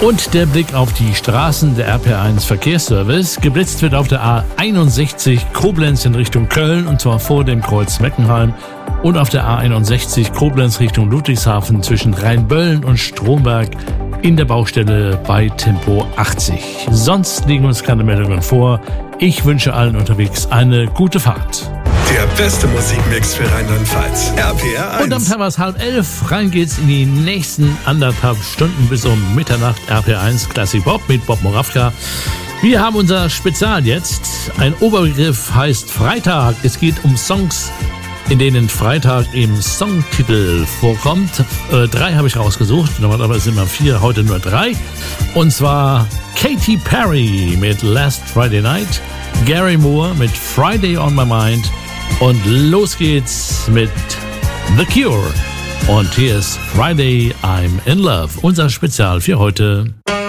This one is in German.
Und der Blick auf die Straßen der RPR1 Verkehrsservice. Geblitzt wird auf der A61 Koblenz in Richtung Köln, und zwar vor dem Kreuz Meckenheim. Und auf der A61 Koblenz Richtung Ludwigshafen zwischen Rheinböllen und Stromberg in der Baustelle bei Tempo 80. Sonst liegen uns keine Meldungen vor. Ich wünsche allen unterwegs eine gute Fahrt. Der beste Musikmix für Rheinland-Pfalz. RPR1. Und am Tag war es 10:30. Rein geht's in die nächsten 1,5 Stunden bis um Mitternacht. RPR1 Classic Pop mit Bob Moravka. Wir haben unser Spezial jetzt. Ein Oberbegriff heißt Freitag. Es geht um Songs, in denen Freitag im Songtitel vorkommt. 3 habe ich rausgesucht. Normalerweise sind immer 4, heute nur 3. Und zwar Katy Perry mit Last Friday Night, Gary Moore mit Friday on My Mind. Und los geht's mit The Cure. Und hier ist Friday I'm in Love, unser Spezial für heute.